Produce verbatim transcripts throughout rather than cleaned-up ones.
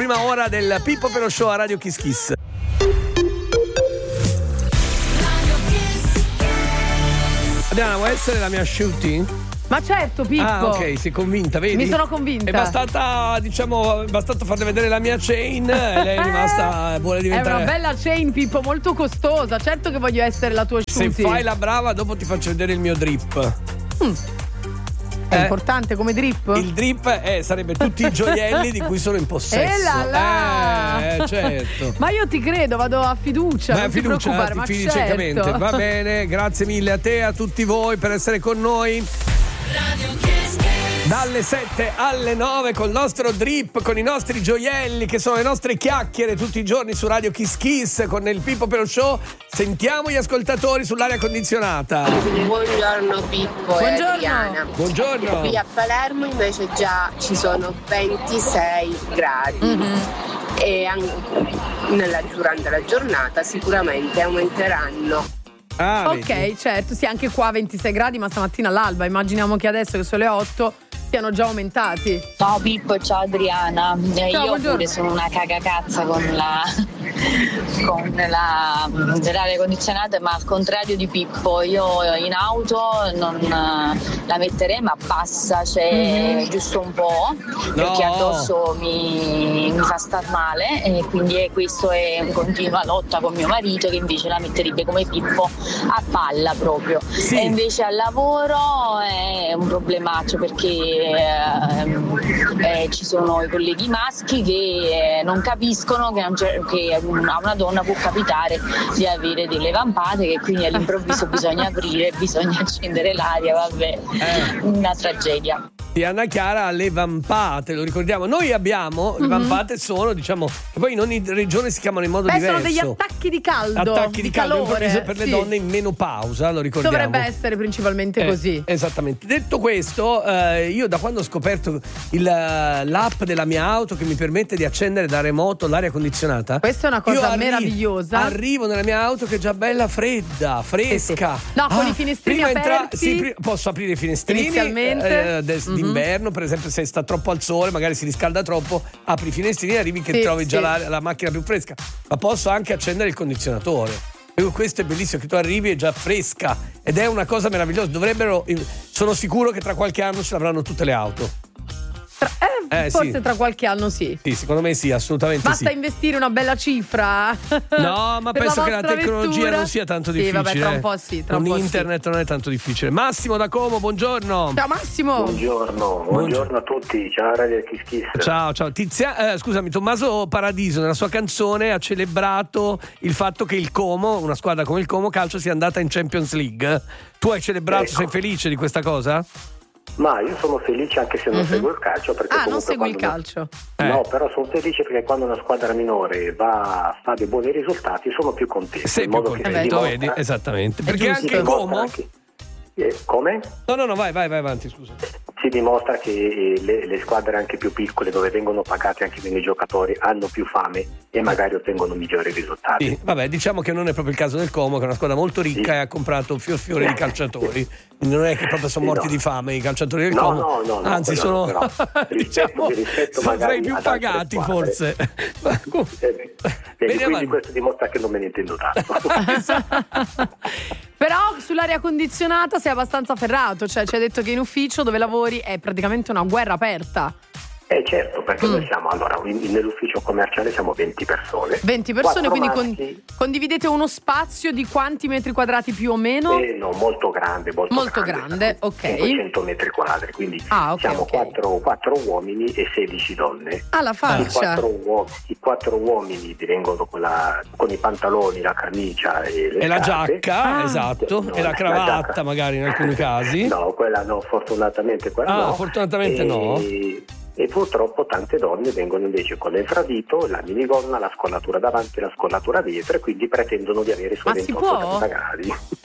prima ora del Pippo Per lo Show a Radio Kiss Kiss. Adriana, vuoi essere la mia shooting? Ma certo, Pippo. Ah, ok, sei convinta, vedi? Mi sono convinta. È bastata, diciamo, è bastato farle vedere la mia chain e lei è rimasta, vuole diventare... È una bella chain, Pippo, molto costosa. Certo che voglio essere la tua shooting. Se fai la brava, dopo ti faccio vedere il mio drip. Mm. È Eh, importante come drip? Il drip è, sarebbe tutti i gioielli di cui sono in possesso. E là là. Eh, certo. Ma io ti credo, vado a fiducia. Ma non fiducia, ti preoccupare, ti ma fidi certo. ciecamente. Va bene, grazie mille a te e a tutti voi per essere con noi. Dalle sette alle nove col nostro drip, con i nostri gioielli che sono le nostre chiacchiere tutti i giorni su Radio Kiss Kiss con il Pippo Per lo Show. Sentiamo gli ascoltatori sull'aria condizionata. Buongiorno Pippo e Buongiorno. Adriana. Buongiorno. Qui a Palermo invece già ci sono ventisei gradi. Mm-hmm. E an- nella, durante la giornata sicuramente aumenteranno. Ah, Ok, vedi. certo, sì, anche qua ventisei gradi, ma stamattina all'alba. Immaginiamo che adesso che sono le otto siano già aumentati. Ciao Pippo, ciao Adriana. Eh, Ciao, io buongiorno. pure sono una cagacazza con la con la l'aria condizionata, ma al contrario di Pippo, io in auto non la metterei, ma bassa, cioè Mm-hmm. giusto un po', perché addosso mi, mi fa star male, e quindi è, questo è in continua lotta con mio marito, che invece la metterebbe come Pippo a palla proprio. Sì. E invece al lavoro è un problemaccio, perché ehm, eh, ci sono i colleghi maschi che eh, non capiscono che, a un cer- che a una donna può capitare di avere delle vampate, che quindi all'improvviso bisogna aprire, bisogna accendere l'aria, vabbè, Eh. una tragedia. Di Anna Chiara alle vampate, lo ricordiamo. Noi abbiamo, le vampate sono, diciamo, che poi in ogni regione si chiamano in modo Beh, diverso. sono degli attacchi di caldo. Attacchi di, caldo calore, improvviso per le sì. donne in menopausa, lo ricordiamo. Dovrebbe essere principalmente Eh, così. Esattamente. Detto questo, eh, io da quando ho scoperto il, l'app della mia auto che mi permette di accendere da remoto l'aria condizionata, Questa è una cosa io arri- meravigliosa. Arrivo nella mia auto che è già bella fredda, fresca. Sì, sì. No, con i finestrini prima entra- aperti. sì, pri- posso aprire i finestrini Inizialmente. eh, del- Mhm. d'inverno, per esempio, se sta troppo al sole, magari si riscalda troppo, apri i finestrini e arrivi che Sì, trovi già sì. la, la macchina più fresca. Ma posso anche accendere il condizionatore. E questo è bellissimo, che tu arrivi e è già fresca ed è una cosa meravigliosa. Dovrebbero, sono sicuro che tra qualche anno ce l'avranno tutte le auto. Tra- eh, Eh, forse sì. tra qualche anno sì. Sì, secondo me sì, assolutamente Basta sì. investire una bella cifra. No, ma per penso che la vostra tecnologia vettura. non sia tanto Sì, difficile. vabbè, tra un eh. po' sì, tra un Con po' sì. internet non è tanto difficile. Massimo da Como, buongiorno. Ciao Massimo. Buongiorno, buongiorno a tutti, ciao Radio Kiss Kiss. Ciao, ciao. Tizia, eh, scusami, Tommaso Paradiso nella sua canzone ha celebrato il fatto che il Como, una squadra come il Como Calcio, sia andata in Champions League. Tu hai celebrato, Ecco. sei felice di questa cosa? Ma io sono felice anche se non Mhm. seguo il calcio, perché Ah, non comunque segui il quando- calcio. Eh. No, però sono felice perché quando una squadra minore va fa dei buoni risultati sono più contento. Sei in più modo che si contento, dimostra- vedi? Esattamente. È Perché giusto. si anche il dimostra Como... che- eh, come? No, no, no, vai, vai, vai avanti, scusa. Si dimostra che eh, le, le squadre anche più piccole, dove vengono pagati anche meno i giocatori, hanno più fame e magari ottengono migliori risultati. Sì, vabbè, diciamo che non è proprio il caso del Como, che è una squadra molto ricca Sì. e ha comprato fior fiore di calciatori. Quindi non è che proprio sono Sì, morti no. di fame i calciatori del No, Como. no, no, no, anzi, quello sono no, però rispetto- diciamo, rispetto sono tra i magari più ad altre pagati, squadre. forse. Ma comunque, Eh, Vedi, Bene, quindi avanti. questo dimostra che non me ne intendo tanto. Però sull'aria condizionata sei abbastanza ferrato, cioè ci hai detto che in ufficio dove lavori è praticamente una guerra aperta. Eh certo, perché Mm. noi siamo, allora, in- nell'ufficio commerciale siamo venti persone. venti persone, Quattro quindi con- maschi. condividete uno spazio di quanti metri quadrati più o meno? Eh, no, molto grande, molto, Molto grande, ok. cinquecento metri quadri, quindi Ah, ok, siamo ok. quattro, quattro uomini e sedici donne. Alla I faccia. quattro, uo- I quattro uomini vengono con, la, con i pantaloni, la camicia e le e la scarpe. giacca, Ah. esatto, No, e la la cravatta giacca. magari in alcuni casi. No, quella no, fortunatamente quella Ah, no. fortunatamente e, no. E purtroppo tante donne vengono invece con l'infradito, la minigonna, la scollatura davanti e la scollatura dietro, e quindi pretendono di avere i suoi Ma si ventotto può? trenta gradi.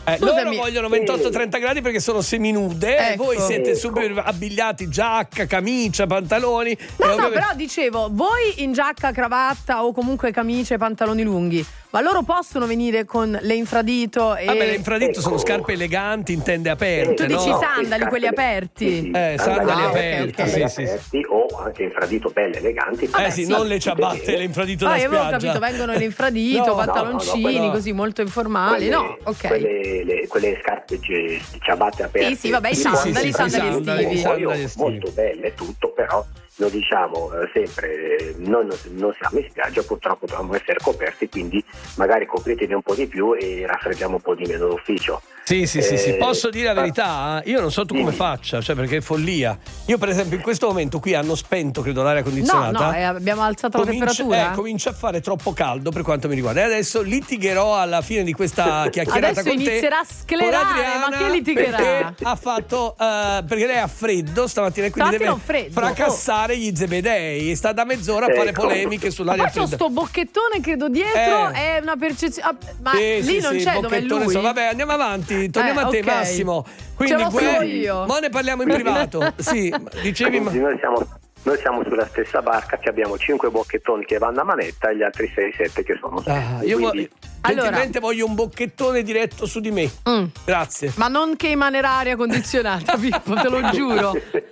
Eh, loro vogliono ventotto trenta gradi perché sono seminude, ecco. E voi siete ecco. super abbigliati, giacca, camicia, pantaloni. No, no, ovviamente... però dicevo, voi in giacca, cravatta o comunque camicia e pantaloni lunghi, ma loro possono venire con le infradito e... Vabbè, le infradito ecco. sono scarpe eleganti in tende aperte. Tu dici no? sandali, no, quelli aperti? Sì, sì. Eh, sandali ah, aperti, okay, okay. sì, aperti sì. o anche infradito belli, eleganti. Eh sì, sì. non le ciabatte, le infradito Ah, da io avevo spiaggia. capito, vengono le infradito, No, pantaloncini, no, no, no, così molto informali. Quelle, no, ok. Quelle, le, quelle scarpe ge- ciabatte aperte. Sì, sì, vabbè, i tipo sandali, anche sandali infradito, estivi. Sandali estivi. molto belle tutto, però lo diciamo eh, sempre, eh, noi non, non siamo in spiaggia, purtroppo dobbiamo essere coperti, quindi magari copritevi un po' di più e raffreddiamo un po' di meno l'ufficio. Sì, sì, sì, sì, Eh, posso dire la verità? Io non so tu come dimmi. faccia, cioè perché è follia. Io per esempio in questo momento qui hanno spento, credo, l'aria No, condizionata. no, eh, abbiamo alzato Comincia, la temperatura. eh, comincia a fare troppo caldo per quanto mi riguarda. E adesso litigherò alla fine di questa chiacchierata Adesso con te. inizierà a sclerare, con Adriana, ma che litigherà? Perché ha fatto eh, perché lei ha freddo stamattina e quindi Stamattina deve ho freddo, fracassare gli zebedei. E sta da mezz'ora a fare Ecco. polemiche Ma sull'aria poi c'ho fredda. sto bocchettone credo dietro, Eh. è una percezione. ah, Ma Sì, lì sì, non sì, c'è dove è bocchettone, lui. so. Vabbè, andiamo avanti, torniamo Eh, a te, ok. Massimo. Quindi Ce l'ho que- solo io. Ma ne parliamo in privato. Sì, dicevi ma... Quindi noi siamo, noi siamo sulla stessa barca, che abbiamo cinque bocchettoni che vanno a manetta e gli altri sei sette che sono Ah, spenti. io Quindi- voglio, Allora. gentilmente voglio un bocchettone diretto su di me. Mm. Grazie. Ma non che emanare aria condizionata, Pippo, te lo giuro.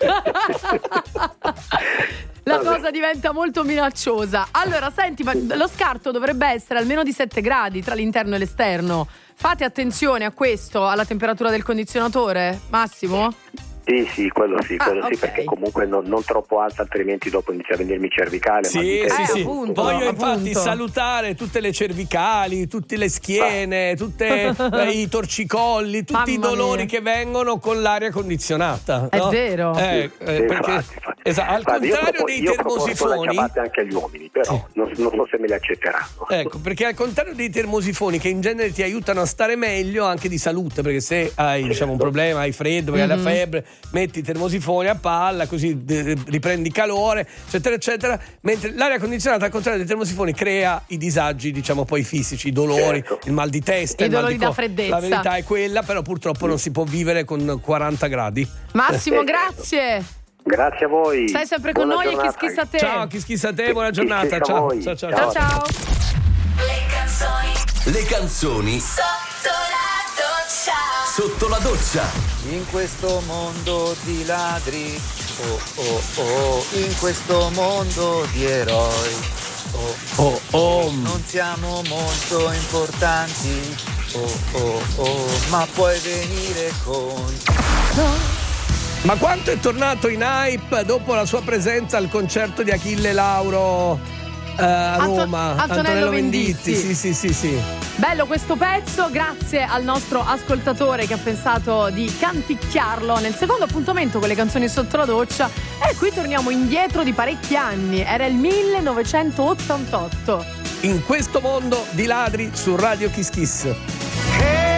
La Vabbè. cosa diventa molto minacciosa. Allora, senti, ma lo scarto dovrebbe essere almeno di sette gradi tra l'interno e l'esterno. Fate attenzione a questo, alla temperatura del condizionatore, Massimo? Sì, sì, quello sì, Ah, quello sì, ok. perché comunque non, non troppo alto, altrimenti dopo inizia a venirmi cervicale. mal Sì, di testa, sì, Eh, sì. appunto, Voglio appunto. infatti salutare tutte le cervicali, tutte le schiene, tutti i torcicolli, tutti i Mamma dolori mia. che vengono con l'aria condizionata. È no? vero. Eh, eh, Sì, perché, infatti, infatti. esatto, al Guarda, io contrario propo- dei io proporto la termosifoni. ciabatta anche agli uomini, però non, non so se me li accetteranno. Ecco, perché al contrario dei termosifoni che in genere ti aiutano a stare meglio anche di salute, perché se hai diciamo un problema, hai freddo, perché hai la febbre, metti i termosifoni a palla, così eh, riprendi calore, eccetera, eccetera, mentre l'aria condizionata al contrario dei termosifoni crea i disagi, diciamo poi fisici, i dolori, Certo. il mal di testa, I il mal dolori di da co- freddezza. La verità è quella, però purtroppo non si può vivere con quaranta gradi. Massimo, grazie. Grazie a voi. Stai sempre con Buona noi e chi giornata. schissa a te. Ciao, chi schissa a te, buona giornata. Chi schissa a Ciao, voi. ciao, ciao, Ciao, ciao. ciao. Le canzoni Le canzoni sotto la doccia. sotto la doccia. In questo mondo di ladri, oh oh oh, in questo mondo di eroi, oh Oh, oh. non siamo molto importanti, oh oh oh, ma puoi venire con... Ma quanto è tornato in hype dopo la sua presenza al concerto di Achille Lauro eh, a Anto- Roma? Antonello Venditti. Sì, sì, sì, sì. Bello questo pezzo, grazie al nostro ascoltatore che ha pensato di canticchiarlo nel secondo appuntamento con le canzoni sotto la doccia. E qui torniamo indietro di parecchi anni, era il millenovecentottantotto. In questo mondo di ladri su Radio Kiss Kiss.